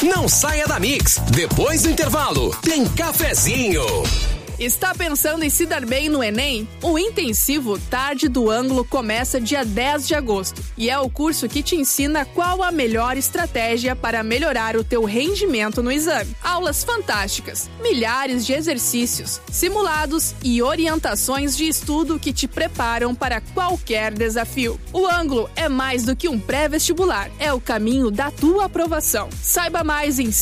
Não saia da Mix. Depois do intervalo, tem cafezinho. Está pensando em se dar bem no Enem? O intensivo Tarde do Ângulo começa dia 10 de agosto e é o curso que te ensina qual a melhor estratégia para melhorar o teu rendimento no exame. Aulas fantásticas, milhares de exercícios, simulados e orientações de estudo que te preparam para qualquer desafio. O Ângulo é mais do que um pré-vestibular, é o caminho da tua aprovação. Saiba mais em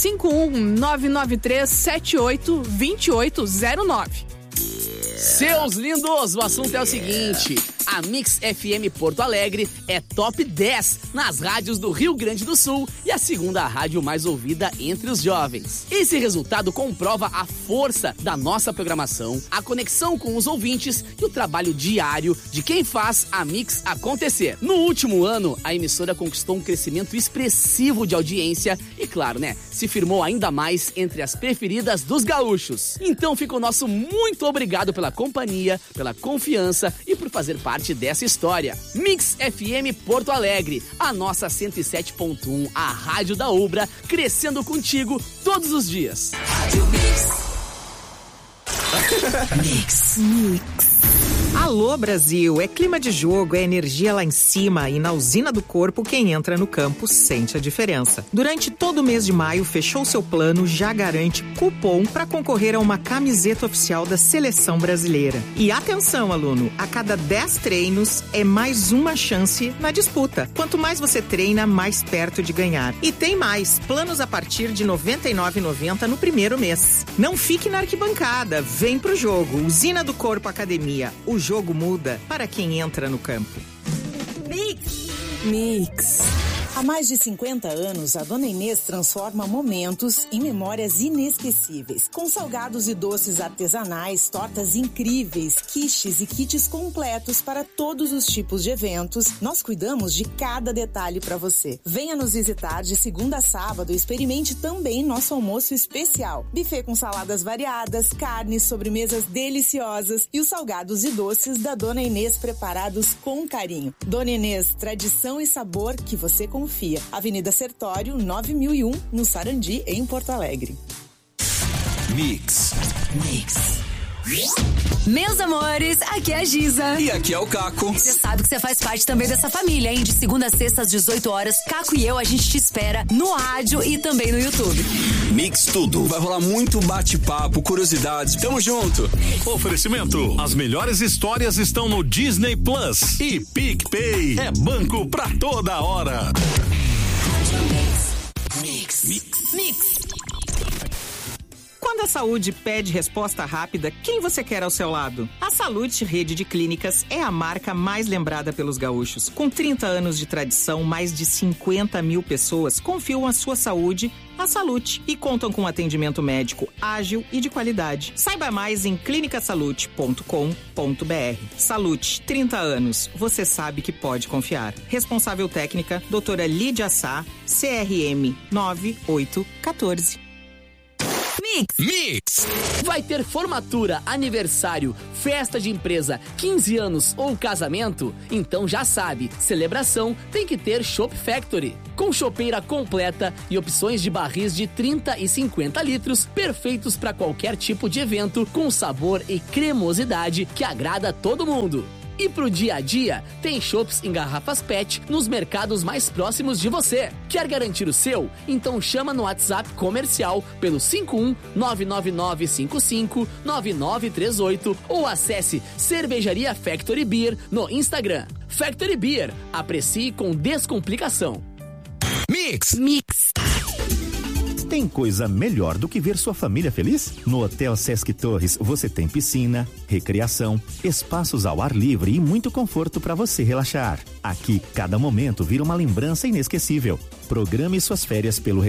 51993782809. Seus lindos, o assunto é o seguinte: a Mix FM Porto Alegre é top 10 nas rádios do Rio Grande do Sul e a segunda rádio mais ouvida entre os jovens. Esse resultado comprova a força da nossa programação, a conexão com os ouvintes e o trabalho diário de quem faz a Mix acontecer. No último ano, a emissora conquistou um crescimento expressivo de audiência e, claro, se firmou ainda mais entre as preferidas dos gaúchos. Então fica o nosso muito obrigado pela companhia, pela confiança e por fazer parte dessa história. Mix FM Porto Alegre, a nossa 107.1, a rádio da Ubra, crescendo contigo todos os dias. Rádio Mix. Mix. Alô, Brasil! É clima de jogo, é energia lá em cima e na usina do corpo quem entra no campo sente a diferença. Durante todo o mês de maio, fechou seu plano, já garante cupom para concorrer a uma camiseta oficial da Seleção Brasileira. E atenção, aluno! A cada 10 treinos é mais uma chance na disputa. Quanto mais você treina, mais perto de ganhar. E tem mais! Planos a partir de R$ 99,90 no primeiro mês. Não fique na arquibancada, vem pro jogo. Usina do Corpo Academia. O jogo muda para quem entra no campo. Mix. Mix. Há mais de 50 anos, a Dona Inês transforma momentos em memórias inesquecíveis. Com salgados e doces artesanais, tortas incríveis, quiches e kits completos para todos os tipos de eventos, nós cuidamos de cada detalhe para você. Venha nos visitar de segunda a sábado e experimente também nosso almoço especial. Buffet com saladas variadas, carnes, sobremesas deliciosas e os salgados e doces da Dona Inês preparados com carinho. Dona Inês, tradição e sabor que você confia. Avenida Sertório, 9001, no Sarandi, em Porto Alegre. Mix. Mix. Meus amores, aqui é a Giza. E aqui é o Caco. Você sabe que você faz parte também dessa família, hein? De segunda a sexta às 18 horas, Caco e eu, a gente te espera no rádio e também no YouTube. Mix tudo. Vai rolar muito bate-papo, curiosidades. Tamo junto. Oferecimento. As melhores histórias estão no Disney Plus. E PicPay. É banco pra toda hora. Mix. Mix. Mix. Quando a saúde pede resposta rápida, quem você quer ao seu lado? A Salute Rede de Clínicas é a marca mais lembrada pelos gaúchos. Com 30 anos de tradição, mais de 50 mil pessoas confiam a sua saúde à Salute e contam com atendimento médico ágil e de qualidade. Saiba mais em clinicasalute.com.br. Salute, 30 anos. Você sabe que pode confiar. Responsável técnica, doutora Lídia Sá, CRM 9814. Mix. Mix. Vai ter formatura, aniversário, festa de empresa, 15 anos ou casamento? Então já sabe, celebração tem que ter Chopp Factory. Com chopeira completa e opções de barris de 30 e 50 litros, perfeitos para qualquer tipo de evento, com sabor e cremosidade que agrada a todo mundo. E pro dia a dia, tem chopps em garrafas PET nos mercados mais próximos de você. Quer garantir o seu? Então chama no WhatsApp comercial pelo 51-99955-9938 ou acesse Cervejaria Factory Beer no Instagram. Factory Beer, aprecie com descomplicação. Mix. Mix. Tem coisa melhor do que ver sua família feliz? No Hotel Sesc Torres você tem piscina, recreação, espaços ao ar livre e muito conforto para você relaxar. Aqui, cada momento vira uma lembrança inesquecível. Programe suas férias pelo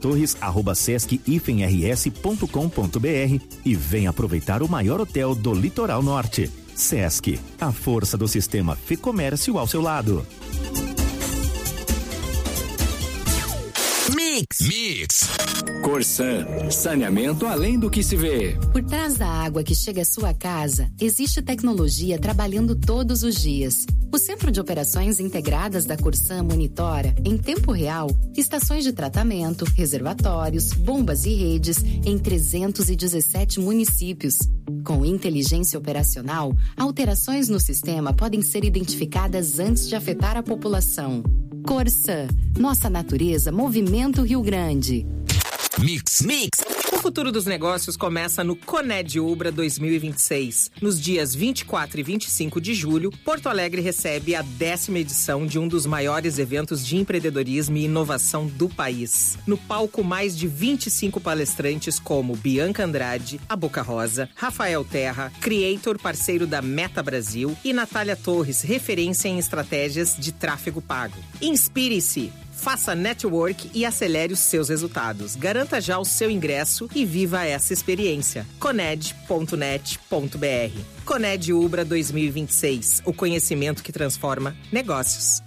reservastorres@sesc-rs.com.br e venha aproveitar o maior hotel do Litoral Norte. Sesc, a força do sistema Fê Comércio ao seu lado. Mix. Corsan, saneamento além do que se vê. Por trás da água que chega à sua casa, existe tecnologia trabalhando todos os dias. O Centro de Operações Integradas da Corsan monitora, em tempo real, estações de tratamento, reservatórios, bombas e redes em 317 municípios. Com inteligência operacional, alterações no sistema podem ser identificadas antes de afetar a população. Corsan, nossa natureza movimenta o Rio Grande. Mix. O futuro dos negócios começa no Coned Ubra 2026. Nos dias 24 e 25 de julho, Porto Alegre recebe a 10ª edição de um dos maiores eventos de empreendedorismo e inovação do país. No palco, mais de 25 palestrantes como Bianca Andrade, a Boca Rosa, Rafael Terra, Creator, parceiro da Meta Brasil, e Natália Torres, referência em estratégias de tráfego pago. Inspire-se! Faça network e acelere os seus resultados. Garanta já o seu ingresso e viva essa experiência. Coned.net.br. Coned Ubra 2026. O conhecimento que transforma negócios.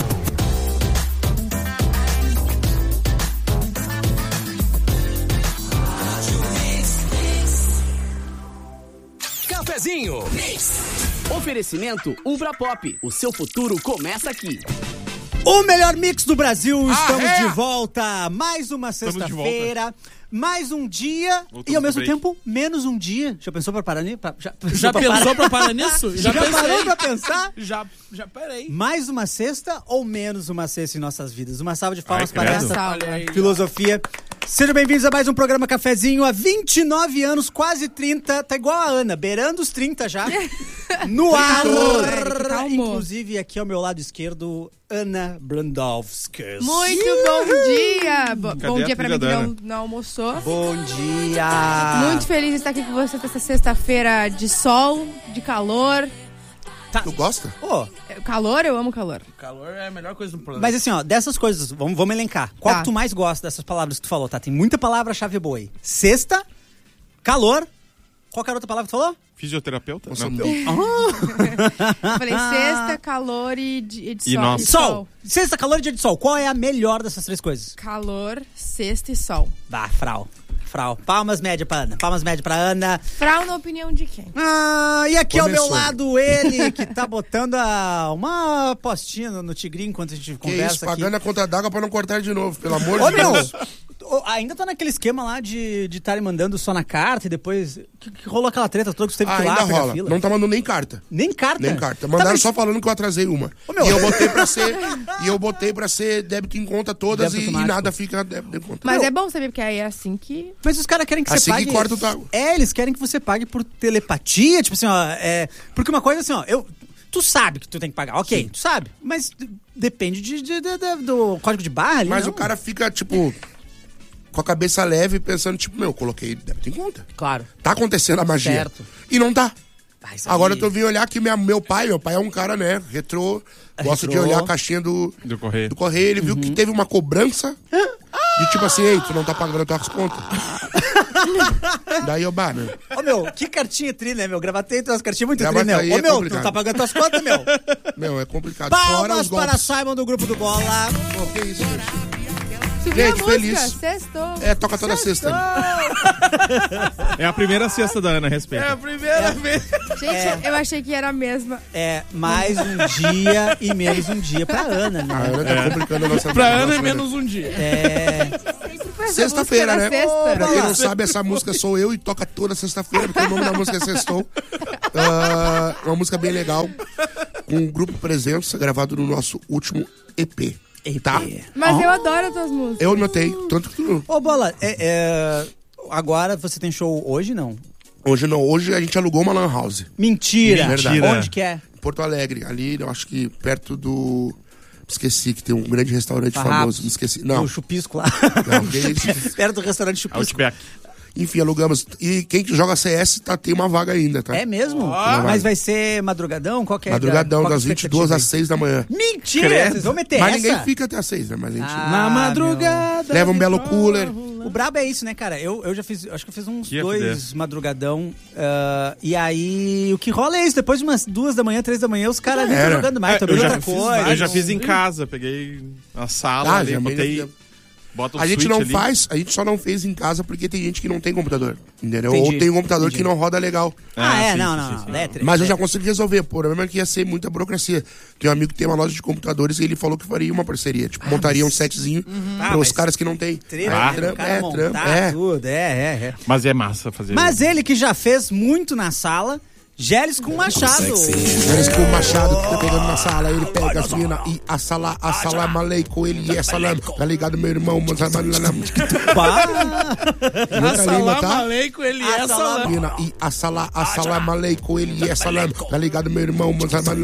Cafezinho. Oferecimento Ubra Pop. O seu futuro começa aqui. O melhor mix do Brasil, estamos de volta. Mais uma sexta-feira, mais um dia e ao mesmo tempo menos um dia. Já pensou pra parar nisso? Já pensou pra parar nisso? Já parou pra pensar? Já parei. Mais uma sexta ou menos uma sexta em nossas vidas? Uma salva de palmas para essa filosofia. Sejam bem-vindos a mais um programa Cafezinho. Há 29 anos, quase 30, tá igual a Ana, beirando os 30 já. No ar. Inclusive, aqui ao meu lado esquerdo, Ana Brandowski. Muito bom dia! Bom dia pra mim que não almoçou. Bom dia! Muito feliz de estar aqui com você nessa sexta-feira de sol, de calor. Tu gosta? Calor, eu amo calor. Calor é a melhor coisa do planeta. Mas assim, dessas coisas, vamos elencar. Qual que tu mais gosta dessas palavras que tu falou, tá? Tem muita palavra-chave boa aí. Sexta, calor. Qual que era a outra palavra que tu falou? Fisioterapeuta? Falei sexta, calor e de sol. Nossa. Sol. Sexta, calor e dia de sol. Qual é a melhor dessas três coisas? Calor, sexta e sol. Frau. Palmas média pra Ana. Frau na opinião de quem? E aqui ao meu lado ele, que tá botando uma apostinha no Tigrinho enquanto a gente conversa isso, aqui. pagando a conta d'água pra não cortar de novo, pelo amor de Deus. Ainda tá naquele esquema lá de estarem mandando só na carta e depois que rolou aquela treta toda que você teve que ir lá pegar fila. Não tá mandando nem carta. Nem carta? Mandaram só falando que eu atrasei uma. E eu botei pra ser débito em conta todas e nada fica débito em conta. Mas é bom saber, porque aí é assim que... Mas os caras querem que você pague... Assim que corta o tago. Eles querem que você pague por telepatia, tipo assim, porque uma coisa assim, tu sabe que tu tem que pagar, ok, sim. Tu sabe, mas depende do código de barra ali, mas o cara fica, tipo... com a cabeça leve, pensando, tipo, eu coloquei débito em conta. Claro. Tá acontecendo a magia. Certo. E não tá. Agora eu tô vindo olhar que meu pai é um cara, né, retrô, gosta de olhar a caixinha do correio. Ele viu que teve uma cobrança de tipo assim, ei, tu não tá pagando as tuas contas. Daí eu, né? Que cartinha tri, né, meu? Gravatei tuas cartinhas muito tri, meu. Tu não tá pagando tuas contas, meu? Meu, é complicado. Palmas para Simon do Grupo do Bola. Que isso, meu? Gente, feliz. Sextou. Toca toda sexta. É a primeira sexta da Ana, respeita. É a primeira vez. Gente, eu achei que era a mesma. Mais um dia e menos um dia pra Ana, né? A Ana tá complicando a nossa vida. Pra Ana é menos um dia. Sexta-feira, né? Sexta. Pra quem não sabe, essa música sou eu e toca toda sexta-feira, porque o nome da música é Sextou. Uma música bem legal, com um grupo Presença, gravado no nosso último EP. Tá? Mas eu adoro as tuas músicas. Eu notei, tanto que tu... Bola, agora você tem show hoje, não? Hoje não, hoje a gente alugou uma lan house. Mentira! Verdade. Onde que é? Porto Alegre, ali, eu acho que perto do... Esqueci que tem um grande restaurante famoso, me esqueci. Não. O Chupisco lá. Não, que isso? Perto do restaurante Chupisco. Outback. Enfim, alugamos. E quem joga CS tem uma vaga ainda, tá? É mesmo? Mas vai ser madrugadão? Qual que é? Madrugadão, das 22 às 6 da manhã. Mentira! Vocês vão meter Mas essa? ninguém fica até às 6, né? Mas a gente... Na madrugada. Leva um belo cooler. O brabo é isso, né, cara? Eu já fiz, acho que eu fiz uns 2 madrugadão. E aí, o que rola é isso. Depois de umas 2 da manhã, 3 da manhã, os caras vêm jogando mais. Eu já fiz em casa. Peguei a sala ali, botei... Bota um a gente switch não ali. faz, a gente só não fez em casa porque tem gente que não tem computador, entendeu? Entendi, Ou tem um computador que não roda legal. Sim, não. Mas eu já consegui resolver. O problema é que ia ser muita burocracia. Tem um amigo que tem uma loja de computadores e ele falou que faria uma parceria. Tipo, montaria um setzinho para os caras que não tem. Tudo, Mas é massa fazer. Mas ele que já fez muito na sala, Gélis com Machado. Gélis com o Machado que tá pegando na sala, ele pega as minas e assalam aleikum, ele é salam. Tá ligado, meu irmão? Assalam aleikum, ele é salam. E assalam aleikum, ele é salam. Tá ligado, meu irmão?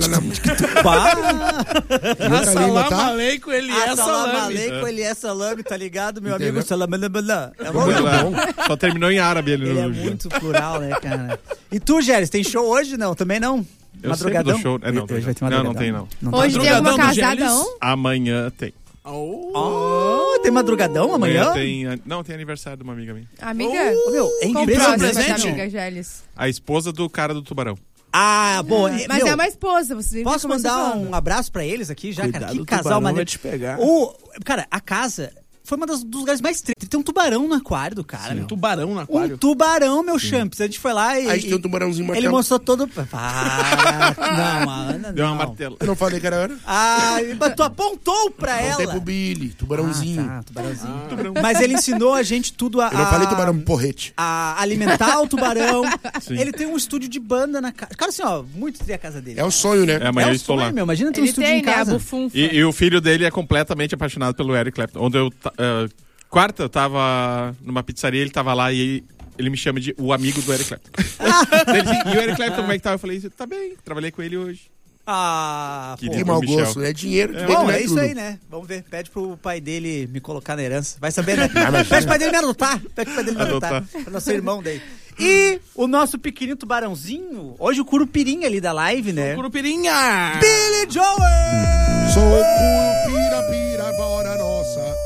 Assalam aleikum, ele é Assalam salame. aleikum, ele é salame, tá ligado, meu amigo? Entendeu? É bom. Só terminou em árabe ele. Ele é muito plural, né, cara? E tu, Gélis, tem show hoje? Não, também não? Eu Madrugadão? sempre dou show. Não, Hoje vai ter não madrugadão. tem não. Hoje tem alguma casadão? Amanhã tem. Tem madrugadão amanhã? Tem aniversário de uma amiga minha. Amiga? Meu, é Qual impressionante. próxima tua amiga, Gélis? A esposa do cara do tubarão. Bom. Mas é uma esposa, você Posso começou mandar falando. um abraço pra eles aqui já, cara? Que o casal tubarão maneiro. vai te pegar. Cara, a casa foi uma dos lugares mais tristes. Tem um tubarão no aquário do cara, meu. Tubarão no aquário. Um tubarão, meu champs. A gente foi lá e... A gente tem um tubarãozinho Ele martelo. mostrou todo... Não, mano. Deu uma martela. Eu não falei que era hora? Mas tu apontou pra Não tem ela. pro Billy, tubarãozinho. Tubarãozinho. Mas ele ensinou a gente tudo Eu não falei tubarão, porrete. a alimentar o tubarão. Sim. Ele tem um estúdio de banda na casa. Cara, assim, ó, muito tem a casa dele. É o sonho, né? Amanhã eu o estou sonho, lá. meu. Imagina ter um Ele estúdio tem, em né? A casa. bufunfa. E o filho dele é completamente apaixonado pelo Eric Clapton. Onde eu... quarta, eu tava numa pizzaria, ele tava lá e ele me chama de o amigo do Eric Clapton. Ele disse, e o Eric Clapton, como é que tá? Eu falei, tá bem, trabalhei com ele hoje. Que mau gosto, é dinheiro. Bom, é isso aí, né? Vamos ver. Pede pro pai dele me colocar na herança. Vai saber, né? Pede pro pai dele me adotar. Pede pro pai dele me adotar. Pra não ser irmão dele. E o nosso pequenino tubarãozinho, hoje o Curupirinha ali da live, né? Curupirinha! Billy Joel! Sou o Curupira, bora nossa.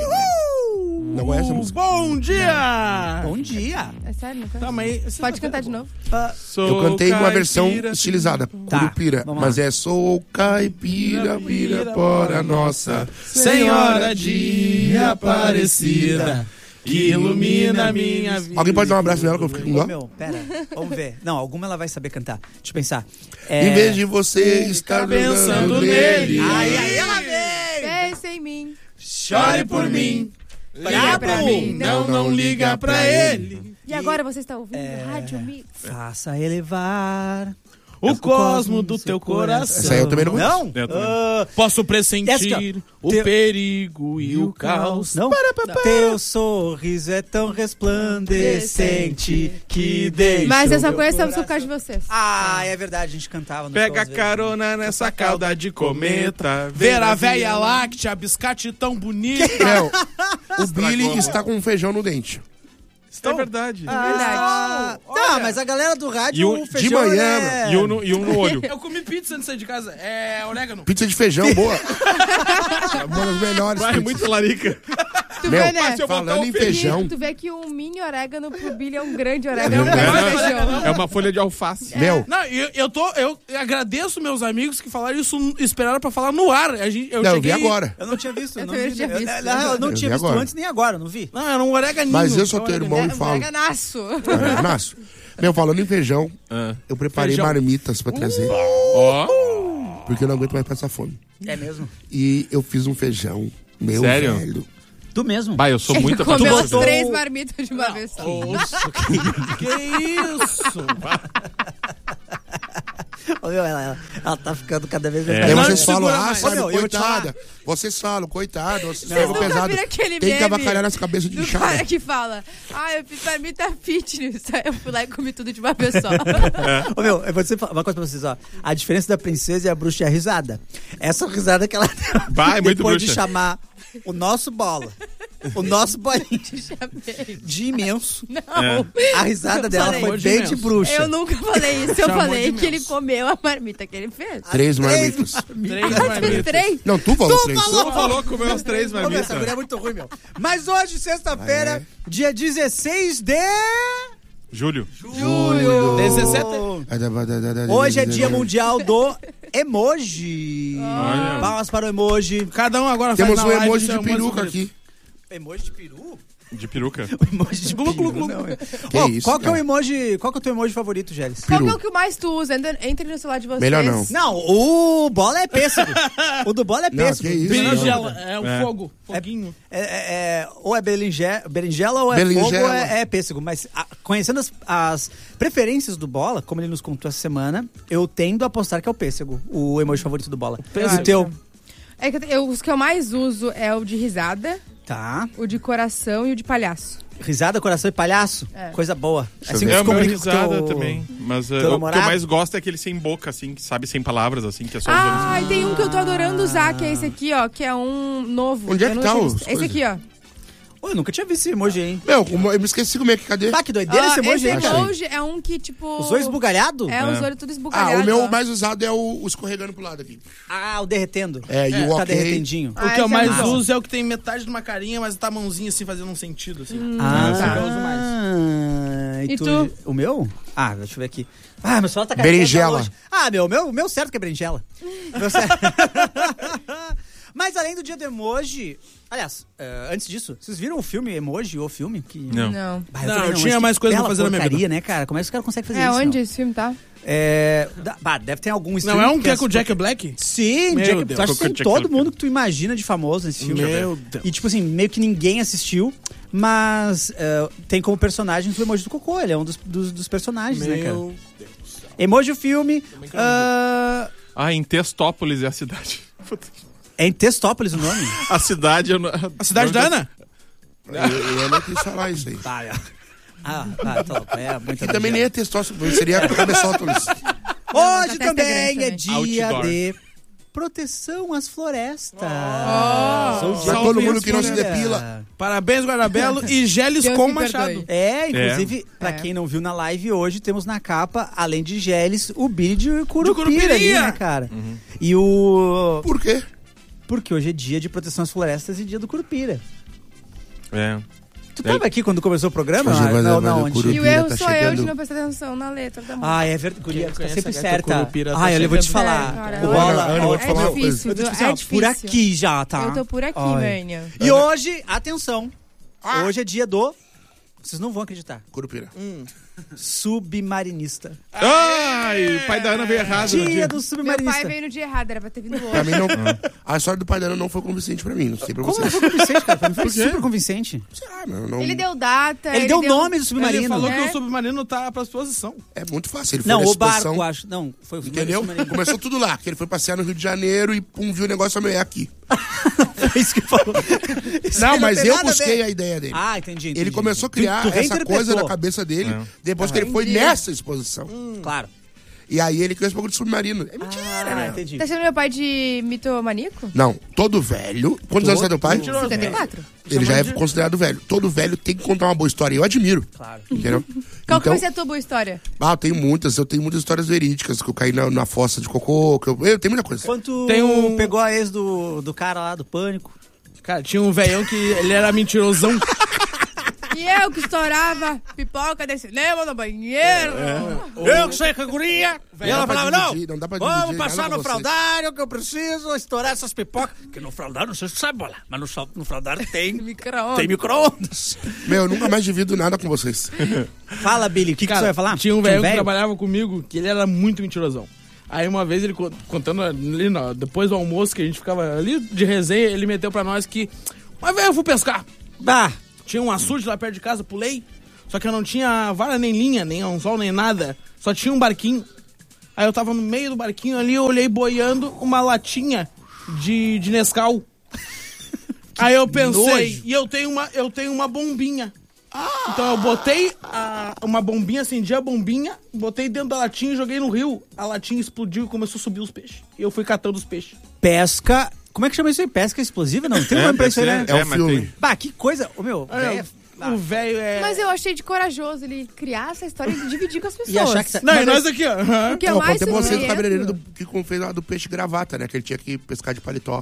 Não é essa música? Bom dia! Bom dia! É sério, não canta? Calma aí. Pode cantar de novo. Eu cantei uma versão estilizada, Curupira, vamos lá. mas é sou caipira, pira, bora nossa. Senhora de Aparecida, que ilumina a minha vida. Alguém pode dar um abraço nela que eu fiquei com dó? Meu, pera, vamos ver. Não, alguma ela vai saber cantar. Deixa eu pensar. Em vez de você estar pensando nele. Aí ela vem! Pensa em mim. Chore por mim. Liga pra mim. Não liga pra ele. E agora você está ouvindo Rádio Mix. Faça elevar O cosmo do teu coração. Essa aí eu também não conheço. Não? Eu também. Posso pressentir o perigo e o caos. Não? Teu sorriso é tão resplandecente que deixa. Mas eu o só meu conheço a coração- música de vocês. É verdade, a gente cantava no Pega show, às vezes. carona nessa cauda de cometa. Ver a véia láctea, biscate tão bonito. Léo, o Billy está com feijão no dente. É verdade. Verdade. Tá, mas a galera do rádio, E o- o feijão, de manhã, né? E um no olho. Eu comi pizza antes de sair de casa. É orégano. Pizza de feijão, boa. É uma das melhores Vai, pizzas. muito larica. Tu Meu, vê, né? se eu botar falando um em feijão, Tu vê que um mini orégano pro Billy é um grande orégano. É, É um feijão. é uma folha de alface. meu, Não, eu agradeço meus amigos que falaram isso, esperaram pra falar no ar. Eu eu vi agora. Eu não tinha visto. Eu não também vi. tinha visto. Eu não tinha vi visto agora. antes nem agora, não vi. Não, era um oreganinho. Mas eu sou teu irmão e Um falo. oreganaço. Nasço. Meu, falando em feijão, Ah. eu preparei Feijão. marmitas pra trazer, Ó. porque eu não aguento mais passar fome. É mesmo? E eu fiz um feijão, meu Sério? velho. Tu mesmo. Bah, eu sou muito Comeu apaixonado. as 3 marmitas de uma vez só. Que isso? Ô, meu, ela tá ficando cada vez mais... Aí Não, vocês falam, segura mais. sabe, Ô, meu, eu vou te coitada. Vocês falam, coitado, vocês Vocês falam nunca pesado. viram aquele Tem que meme avacalhar nas cabeças de do cara inchada. que fala, eu fiz marmita fitness. Aí eu fui lá e comi tudo de uma vez só. Ô, meu, eu vou dizer uma coisa pra vocês, ó. A diferença da princesa e a bruxa é a risada. Essa risada que ela deu Vai, muito depois de bruxa. chamar o nosso bola, o nosso bolinho de imenso. Não. A risada dela falei. foi De bem imenso. de bruxa. Eu nunca falei isso. Eu Chamou falei de que ele imenso. comeu a marmita que ele fez. 3 marmitas. 3 Fez marmitas. 3? Não, tu falou 3. Tu falou com meus 3 Ô, meu, marmitas. essa mulher é muito ruim, meu. Mas hoje, sexta-feira, dia 16 de... Júlio. julho. 17. Hoje é dia mundial do emoji. Olha. Palmas para o emoji. Cada um agora Temos faz um na live emoji seu de peruca favorito. aqui. Emoji de peru? De peruca. O emoji de peru, não. Qual que é o emoji? Qual que é o teu emoji favorito, Gélis? Qual que é o que mais tu usa? Entre no celular de vocês. Melhor não. Não, o bola é pêssego. O do bola é pêssego. Que isso? Berinjela, é um fogo. Foguinho. Ou é berinjela ou é fogo ou é pêssego. Mas conhecendo as preferências do bola, como ele nos contou essa semana, eu tendo a apostar que é o pêssego, o emoji favorito do bola. O teu? Os que eu mais uso é o de risada. Tá. O de coração e o de palhaço. Risada, coração e palhaço? Coisa boa. Assim que eu risada também. Mas o que eu mais gosto é aquele sem boca, assim, que sabe, sem palavras, assim, que é só usando. Tem um que eu tô adorando usar, que é esse aqui, ó, que é um novo. Onde é que tá esse aqui, ó. Eu nunca tinha visto esse emoji, hein? Eu me esqueci como é que, cadê? Que doideira esse emoji. Esse emoji é um que, tipo... Os olhos esbugalhados? Os olhos tudo esbugalhados. O meu mais usado é o escorregando pro lado aqui. O derretendo. E o tá derretendinho. O que eu mais uso é o que tem metade de uma carinha, mas tá a mãozinha assim, fazendo um sentido, assim. Tá. Eu uso mais. E tu? O meu? Deixa eu ver aqui. Meu celular tá carregando. Berinjela. Meu certo que é berinjela. Meu certo. Mas além do dia do emoji... Aliás, antes disso, vocês viram o filme Emoji, o filme? Não. Eu tinha mais coisa pra fazer na minha vida. Né, cara? Como é que os caras conseguem fazer isso? Onde esse filme tá? Deve ter algum stream. Não é um que é com o Jack Black? Sim, Jack. Acho que tem todo mundo que tu imagina de famoso nesse filme. Meu Deus. E tipo assim, meio que ninguém assistiu, mas tem como personagem o Emoji do Cocô. Ele é um dos personagens, né, cara? Meu Deus do céu. Emoji o filme. Em Testópolis é a cidade. É em Testópolis o nome? A cidade... A cidade da Ana? Eu não quis falar isso aí. Tá louco. E também nem é Testópolis, seria Cabeçópolis. Hoje também é dia de proteção às florestas. Pra todo mundo que não se depila. Parabéns, Guardabelo e Gélis com Machado. Inclusive, pra quem não viu na live hoje, temos na capa, além de Gélis, o Billy de Curupira ali, né, cara? E o... Por quê? Porque hoje é dia de proteção às florestas e dia do Curupira. Tu Ele... tava aqui quando começou o programa? Não. E o erro sou eu de não prestar atenção na letra da música. É verdade. Guria, tu tá sempre certa. Eu vou te falar. É difícil, por aqui já, tá? Eu tô por aqui, Mania. E hoje, atenção. Hoje é dia do... Vocês não vão acreditar. Curupira. Submarinista. O pai da Ana veio errado. Dia do submarinista. Meu pai veio no dia errado, era pra ter vindo hoje. Pra mim não. A história do pai da Ana não foi convincente pra mim, não sei pra vocês. Como não foi convincente, cara? Pra mim foi super convincente. Não. Ele deu data. Ele deu o nome do submarino. Ele falou que o submarino tá pra exposição. É muito fácil. Ele foi na exposição. Não, o barco, acho. Não, foi o entendeu? Começou tudo lá, que ele foi passear no Rio de Janeiro e viu o negócio é aqui. Foi isso que falou. Não, mas eu busquei a ideia dele. Entendi. Ele começou a criar essa coisa na cabeça dele depois que ele foi nessa exposição. Claro. E aí ele criou esse bagulho de submarino. É mentira, né? Entendi. Tá sendo meu pai de mitomaníaco? Não, todo velho... Quantos anos é teu pai? 74. Ele já é considerado velho. Todo velho tem que contar uma boa história. Eu admiro. Claro. Entendeu? Qual que vai ser a tua boa história? Eu tenho muitas. Eu tenho muitas histórias verídicas. Que eu caí na fossa de cocô. Eu tenho muita coisa. Quanto pegou a ex do cara lá, do Pânico? Cara, tinha um velhão que ele era mentirosão. E eu que estourava pipoca de cinema no banheiro. Eu que saí com a guria. E ela falava, não vamos passar no fraldário que eu preciso estourar essas pipocas. Porque no fraldário, não sei se tu sabe, bola, mas no fraldário tem micro-ondas. Eu nunca mais divido nada com vocês. Fala, Billy, o que você vai falar? Tinha um velho que trabalhava comigo, que ele era muito mentirosão. Aí uma vez ele contando ali, depois do almoço, que a gente ficava ali de resenha, ele meteu pra nós que... Mas velho, eu fui pescar. Tinha um açude lá perto de casa, pulei. Só que eu não tinha vara nem linha, nem anzol, nem nada. Só tinha um barquinho. Aí eu tava no meio do barquinho ali, eu olhei boiando uma latinha de Nescau. Aí eu pensei, e eu tenho uma bombinha. Então eu botei uma bombinha, acendi a bombinha, botei dentro da latinha e joguei no rio. A latinha explodiu e começou a subir os peixes. E eu fui catando os peixes. Pesca... Como é que chama isso aí? Pesca explosiva? Não tem nome pra isso aí, né? É um filme. Que coisa. O velho é... Mas eu achei de corajoso ele criar essa história e dividir com as pessoas. E achar que... Não, e nós aqui, ó. O que é mais contei pra vocês do cabeleireiro que fez lá do peixe gravata, né? Que ele tinha que pescar de paletó.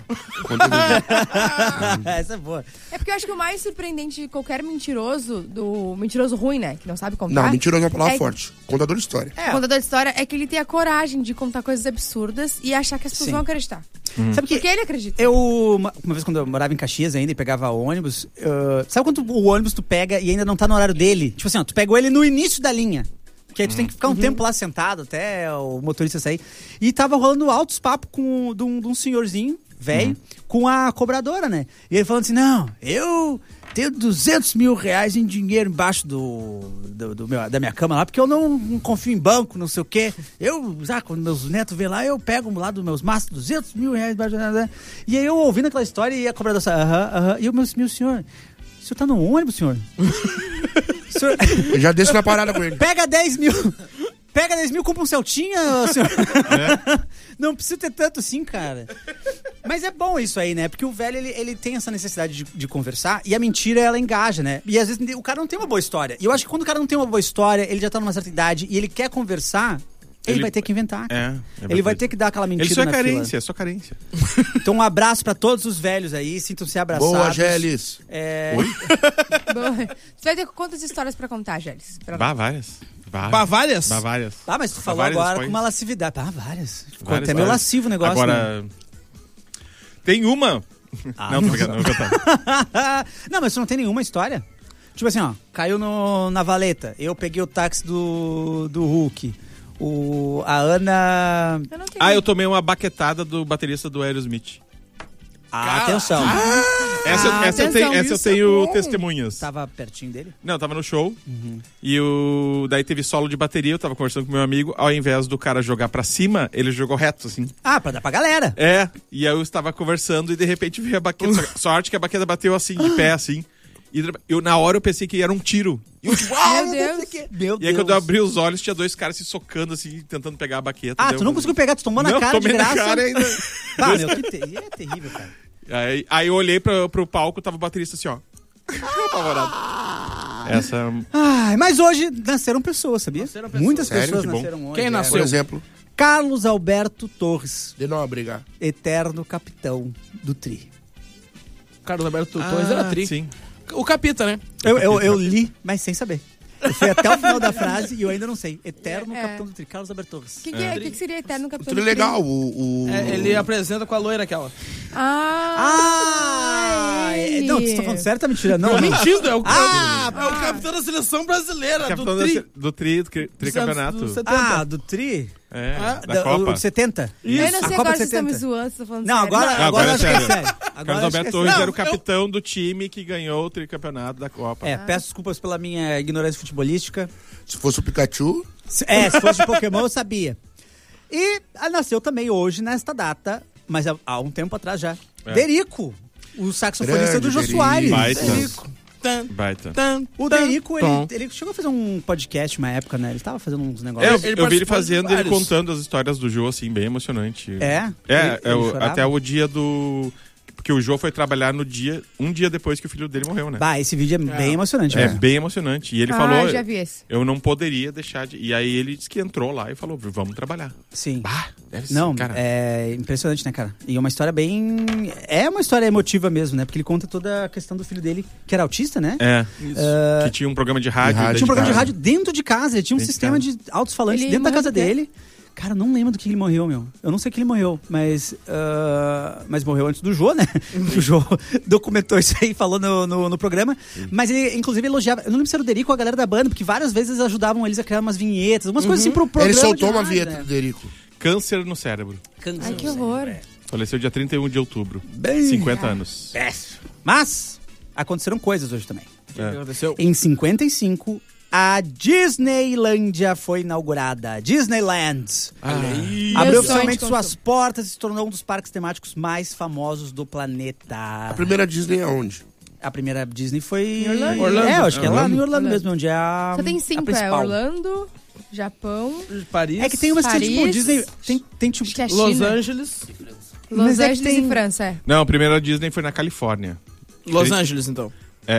Essa é boa. É porque eu acho que o mais surpreendente de qualquer mentiroso, do mentiroso ruim, né? Que não sabe contar. Não, mentiroso é uma palavra forte. Contador de história. Contador de história é que ele tem a coragem de contar coisas absurdas e achar que as pessoas vão acreditar. Sabe que Porque ele acredita. uma vez quando eu morava em Caxias ainda e pegava ônibus, sabe quando o ônibus tu pega e ainda não tá no horário dele? Tipo assim, ó, tu pegou ele no início da linha. Que aí tu tem que ficar um tempo lá sentado até o motorista sair. E tava rolando altos papos de um senhorzinho, velho, com a cobradora, né? E ele falando assim, não, eu tenho 200 mil reais em dinheiro embaixo da minha cama lá, porque eu não confio em banco, não sei o quê. Quando meus netos vêm lá, eu pego lá dos meus maços 200 mil reais embaixo da... E aí eu ouvindo aquela história e a cobradora, e eu, meu senhor, o senhor tá no ônibus, senhor? Eu já desço na parada com ele. Pega 10 mil, compra um Celtinha, senhor. Não precisa ter tanto assim, cara. Mas é bom isso aí, né? Porque o velho, ele tem essa necessidade de conversar e a mentira, ela engaja, né? E às vezes o cara não tem uma boa história. E eu acho que quando o cara não tem uma boa história, ele já tá numa certa idade e ele quer conversar, ele vai ter que inventar. Ele vai ter que dar aquela mentira. Ele só é carência, só carência. Então um abraço pra todos os velhos aí, sintam-se abraçados. Boa, Gélis. Oi? Você vai ter quantas histórias pra contar, Gélis? Várias. Várias? Ah, mas tu falou agora com uma lascividade. Várias. Ficou até meio lascivo o negócio. Agora, né? Tem uma. Não, tô brincando. Não, mas tu não tem nenhuma história? Tipo assim, ó, caiu na valeta. Eu peguei o táxi do Hulk. A Ana... Eu tomei uma baquetada do baterista do Aerosmith. Atenção. Essa eu tenho testemunhas. Tava pertinho dele? Não, tava no show. E daí teve solo de bateria, eu tava conversando com meu amigo. Ao invés do cara jogar pra cima, ele jogou reto, assim. Pra dar pra galera. E aí eu estava conversando e de repente veio a baqueta. Sorte que a baqueta bateu assim, de pé, assim. E na hora eu pensei que era um tiro. E eu tipo, Meu Deus. E aí quando eu abri os olhos, tinha dois caras se socando assim, tentando pegar a baqueta. Tu não conseguiu pegar, tu tomou na cara de graça. Na cara ainda. É terrível, cara. Aí eu olhei pro palco, tava o baterista assim, ó. Apavorado. Mas hoje nasceram pessoas, sabia? Muitas pessoas que nasceram hoje. Quem nasceu? Por exemplo, Carlos Alberto Torres. de Nóbrega. Eterno capitão do Tri. Carlos Alberto Torres era Tri. Sim. O Capita, né? Eu li, mas sem saber. Eu fui até o final da frase e eu ainda não sei. Eterno capitão do Tri, Carlos Alberto Torres. O que seria eterno capitão Tudo do Tri? legal. Ele apresenta com a loira aquela. Não, você tá falando certo ou mentira? Não, Tô mentindo, é o Ah, o capitão da seleção brasileira, Capitão do do Tricampeonato. Do 70. do Tri? Da Copa. De 70? Eu não sei A Copa agora de se você tá me 70. zoando, se tá falando Não, sério. agora eu acho que é sério. sério. Carlos Alberto Torres era o capitão do time que ganhou o tricampeonato da Copa. Peço desculpas pela minha ignorância futebolística. Se fosse o Pikachu... Se fosse de Pokémon eu sabia. E nasceu também hoje, nesta data, mas há um tempo atrás já. Derico, o saxofonista do Jô Soares. Baita. O Derico, ele chegou a fazer um podcast uma época, né? Ele tava fazendo uns negócios. Eu vi ele fazendo, ele contando as histórias do Jô, assim, bem emocionante. Ele até o dia do... Porque o Jô foi trabalhar um dia depois que o filho dele morreu, né? Esse vídeo é bem emocionante. É bem emocionante. E ele falou... já vi esse. Eu não poderia deixar de... E aí ele disse que entrou lá e falou, vamos trabalhar. Sim. Deve ser, não, cara. é impressionante, né, cara? E é uma história bem... É uma história emotiva mesmo, né? Porque ele conta toda a questão do filho dele, que era autista, né? Que tinha um programa de rádio. Tinha um programa de rádio dentro de casa. Ele tinha um sistema de alto-falantes dentro da casa dele. Cara, não lembro do que ele morreu, meu. Eu não sei que ele morreu, mas morreu antes do Jô, né? O Jô documentou isso aí, falou no programa. Mas ele, inclusive, elogiava... Eu não lembro se era o Derico ou a galera da banda, porque várias vezes ajudavam eles a criar umas vinhetas, umas coisas assim pro programa. Ele soltou uma vinheta do Derico. Câncer no cérebro. Ai, que horror. Faleceu dia 31 de outubro. 50 anos. Mas aconteceram coisas hoje também. O que aconteceu? Em 55... A Disneylândia foi inaugurada. Disneyland. Abriu oficialmente suas portas e se tornou um dos parques temáticos mais famosos do planeta. A primeira Disney aonde? A primeira Disney foi... Em Orlando. Eu acho que é lá em Orlando mesmo, onde é a Só tem 5, Orlando, Japão, Paris. É que tem umas que Paris, tipo Disney... Tem tipo... que é Los China. Angeles. Los Angeles tem... e França, Não, a primeira Disney foi na Califórnia. Los Angeles, então.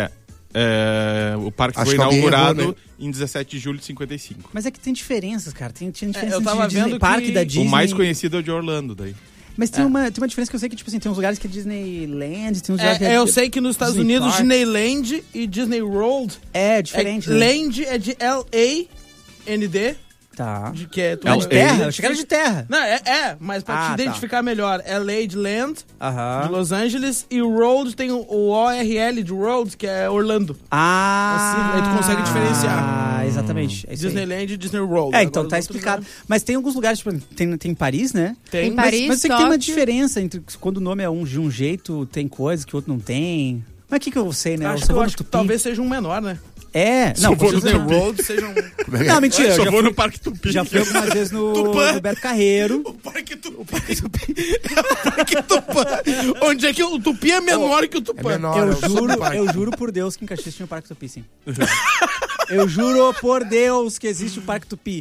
O parque Acho foi que alguém inaugurado errou, né? em 17 de julho de 55. Mas é que tem diferenças, cara. Tem diferença eu tava de Disney vendo Park que da Disney. O mais conhecido é o de Orlando, daí. Mas tem uma diferença que eu sei que, tipo assim, tem uns lugares que é Disneyland, tem uns lugares que Eu sei que nos Estados Disney Unidos, Park. Disneyland e Disney World é diferente, né? Land é de L-A-N-D. Tá. Que é de terra? Eu achei que era de terra. Não, mas pra te identificar melhor, LA de Land, de Los Angeles, e o Road tem o ORL de Road, que é Orlando. Assim, aí tu consegue diferenciar. Exatamente. É Disneyland e Disney World. Então tá explicado. Mas tem alguns lugares, tipo, tem Paris, né? Tem Paris, mas tem uma diferença entre quando o nome é de um jeito, tem coisa que o outro não tem. Mas o que eu sei, né? Eu acho que talvez seja um menor, né? Não, vou no Disney Road, seja um... Não, mentira. Só vou no Parque Tupi. Já fui algumas vezes no Beto Carreiro. O Parque Tupi. O Parque Tupã. Onde é que o Tupi é menor que o Tupã? Eu juro por Deus que em Caxias tinha o Parque Tupi, sim. Eu juro por Deus que existe o Parque Tupi.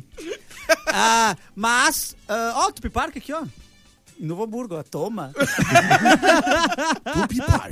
Mas, o Tupi Park aqui, ó. Em Novo Hamburgo, ó. Toma. Tupi Park.